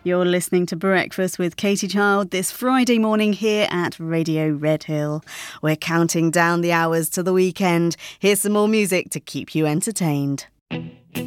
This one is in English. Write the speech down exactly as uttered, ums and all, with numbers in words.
You're listening to Breakfast with Katie Child this Friday morning here at Radio Redhill. We're counting down the hours to the weekend. Here's some more music to keep you entertained.